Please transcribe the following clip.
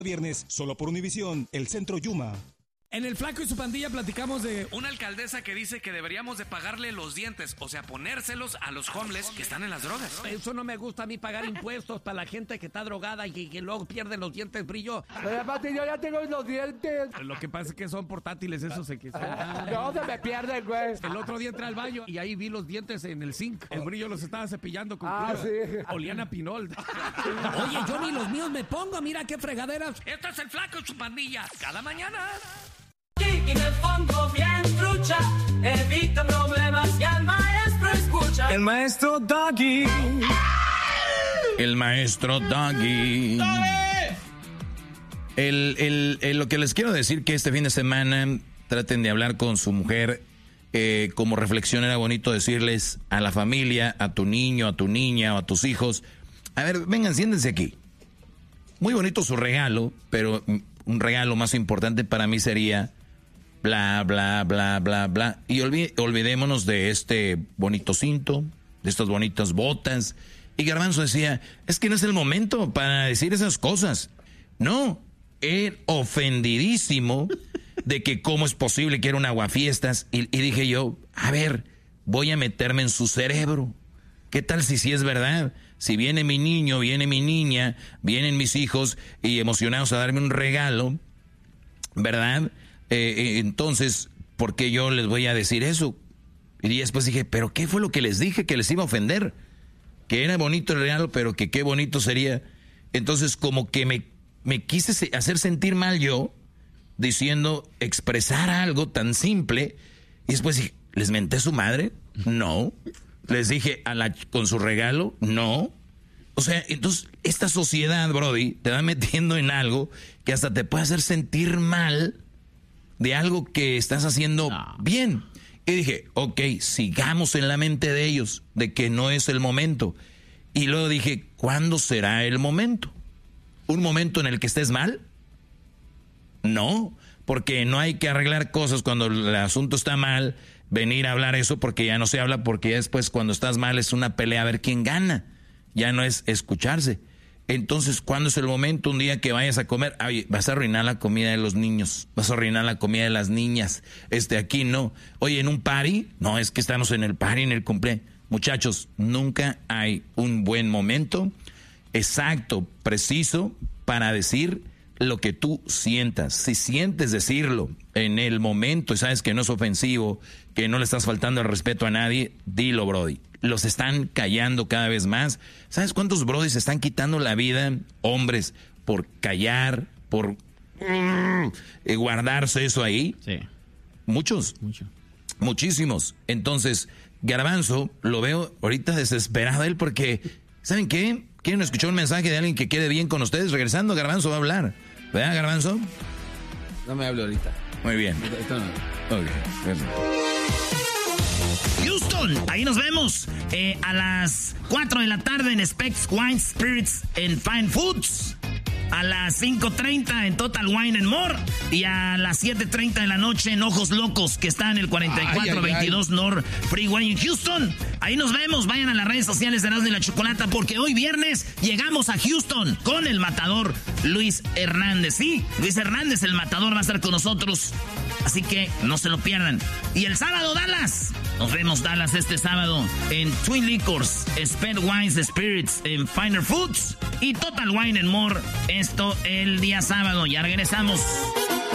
Viernes, solo por Univisión, el Centro Yuma. En el Flaco y su pandilla platicamos de una alcaldesa que dice que deberíamos de pagarle los dientes, o sea, ponérselos a los homeless que están en las drogas. Eso no me gusta a mí, pagar impuestos para la gente que está drogada y que luego pierde los dientes brillo. Pero aparte yo ya tengo los dientes. Lo que pasa es que son portátiles, esos se que no, se me pierden, güey. El otro día entré al baño y ahí vi los dientes en el zinc. El brillo los estaba cepillando con sí. Olían a pinol. Oye, yo ni los míos me pongo, mira qué fregaderas. Esto es el Flaco y su pandilla, cada mañana. Y me pongo bien trucha, evito problemas y al maestro escucha. El maestro Doggy. El maestro Doggy. Lo que les quiero decir que este fin de semana traten de hablar con su mujer. Como reflexión era bonito decirles a la familia, a tu niño, a tu niña o a tus hijos. A ver, vengan, siéntense aquí. Muy bonito su regalo, pero un regalo más importante para mí sería... bla, bla, bla, bla, bla. Y olvidémonos de este bonito cinto, de estas bonitas botas. Y Garbanzo decía, es que no es el momento para decir esas cosas. No, ofendidísimo de que cómo es posible que era un aguafiestas. Y dije yo, a ver, voy a meterme en su cerebro. ¿Qué tal si sí es verdad? Si viene mi niño, viene mi niña, vienen mis hijos y emocionados a darme un regalo, ¿verdad? Entonces, ¿por qué yo les voy a decir eso? Y después dije, ¿pero qué fue lo que les dije que les iba a ofender? Que era bonito el regalo, pero que qué bonito sería. Entonces, como que me quise hacer sentir mal yo, diciendo, expresar algo tan simple. Y después dije, ¿les menté a su madre? No. ¿Les dije con su regalo? No. O sea, entonces, esta sociedad, Brody, te va metiendo en algo que hasta te puede hacer sentir mal de algo que estás haciendo bien. Y dije, ok, sigamos en la mente de ellos, de que no es el momento. Y luego dije, ¿cuándo será el momento? ¿Un momento en el que estés mal? No, porque no hay que arreglar cosas cuando el asunto está mal, venir a hablar eso porque ya no se habla, porque ya después cuando estás mal es una pelea a ver quién gana. Ya no es escucharse. Entonces, ¿cuándo es el momento? Un día que vayas a comer, ay, vas a arruinar la comida de los niños, vas a arruinar la comida de las niñas, aquí no. Oye, en un party, no, es que estamos en el party, en el cumpleaños. Muchachos, nunca hay un buen momento exacto, preciso, para decir lo que tú sientas. Si sientes decirlo en el momento y sabes que no es ofensivo, que no le estás faltando el respeto a nadie, dilo, Brody. Los están callando cada vez más. ¿Sabes cuántos brodis están quitando la vida, hombres, por callar, por guardarse eso ahí? Sí. Muchos. Muchísimos. Entonces, Garbanzo, lo veo ahorita desesperado él porque, ¿saben qué? ¿Quieren escuchar un mensaje de alguien que quede bien con ustedes? Regresando, Garbanzo va a hablar. ¿Verdad, Garbanzo? No me hablo ahorita. Muy bien. Esto no. Ok, gracias. Houston, ahí nos vemos a las 4 de la tarde en Specs Wine Spirits and Fine Foods. A las 5:30 en Total Wine and More. Y a las 7:30 de la noche en Ojos Locos, que está en el 4422 North Freeway en Houston. Ahí nos vemos. Vayan a las redes sociales de Erasmo y la Chocolata, porque hoy viernes llegamos a Houston con el matador Luis Hernández. Sí, Luis Hernández, el matador, va a estar con nosotros. Así que no se lo pierdan. Y el sábado, Dallas. Nos vemos, Dallas, este sábado en Twin Liquors, Sped Wines Spirits en Finer Foods y Total Wine and More. Esto el día sábado. Ya regresamos.